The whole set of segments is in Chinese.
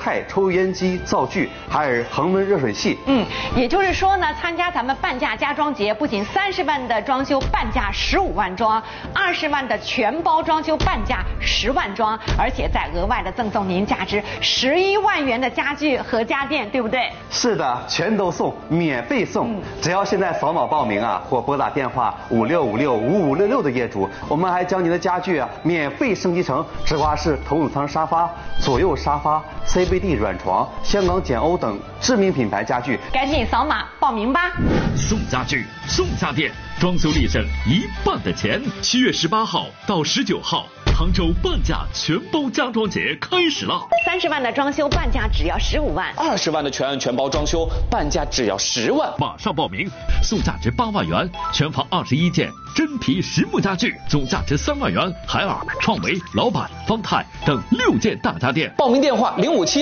泰抽油烟机、灶具，还有恒温热水器。 也就是说呢，参加咱们半价家装节，不仅30万的装修半价15万装，20万的全包装修半价10万装，而且再额外的赠送您价值11万元的家具和家电，对不对？ 是的，全都送，免费送。只要现在扫码报名啊，或拨打电话56565566的业主，我们还将您的家具啊免费升级成直滑式头等舱沙发、左右沙发、CBD 软床、香港简欧等知名品牌家具。 赶紧扫码报名吧！ 送家具，送家电，装修立省1半的钱。7月18号到19号。杭州半价全包家装节开始了 ，30万的装修半价只要15万 ，20万的全包装修半价只要10万， 马上报名，送价值8万元，全房21件真皮实木家具，总价值3万元，海尔、创维、老板、方太等6件大家电。 报名电话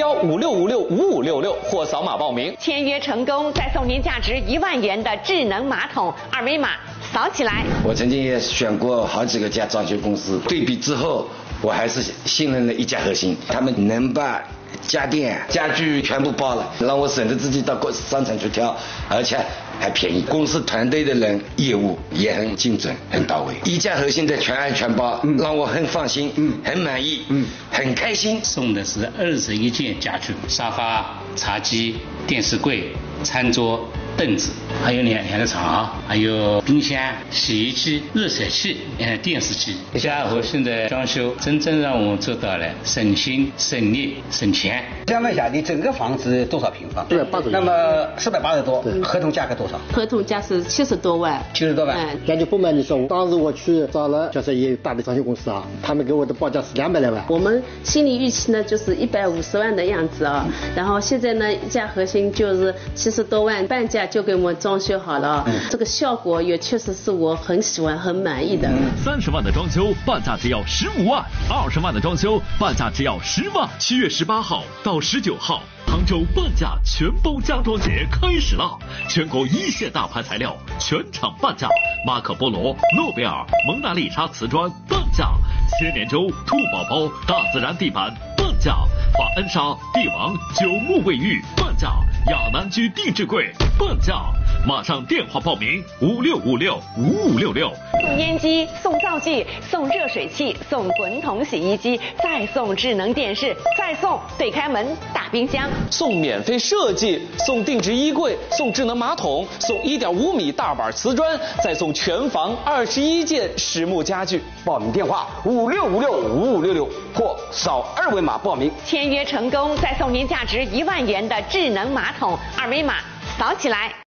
057156565566或扫码报名。 签约成功，再送您价值1万元的智能马桶，二维码扫起来。 我曾经也选过好几个家装修公司，对比之后，我还是信任了一家核心，他们能把家电、家具全部包了，让我省得自己到商场去挑，而且还便宜。公司团队的人业务也很精准、很到位，一家核心的全案全包，让我很放心，很满意，很开心。 送的是21件家具，沙发、茶几、电视柜、餐桌、凳子，还有两个床，还有冰箱、洗衣机、热水器、电视机。家和现在装修真正让我们做到了省心、省力、省钱。 想问一下，你整个房子多少平方？480多。那么480多，合同价格多少？ 合同价是70多万。 70多万。 感觉不瞒你说，当时我去找了就是也有大的装修公司啊，他们给我的报价是200来万。 我们心理预期呢就是150万的样子啊，然后现在呢一家核心就是70多万，半价就给我们装修好了，这个效果也确实是我很喜欢、很满意的。 30万的装修半价只要15万，20万的装修半价只要10万。7月18号到19号。杭州半价全包家装节开始了，全国1线大牌材料全场半价，马可波罗、诺贝尔、蒙娜丽莎瓷砖半价，千年舟、兔宝宝、大自然地板半价，法恩莎、帝王、九牧卫浴半价，亚南居定制柜半价。马上电话报名56565566。 送烟机，送灶具，送热水器，送滚筒洗衣机，再送智能电视，再送对开门大冰箱， 送免费设计，送定制衣柜，送智能马桶，送1.5米大板瓷砖，再送全房21件实木家具。 报名电话56565566或扫2维码报名。 签约成功，再送您价值1万元的智能马桶，二维码扫起来。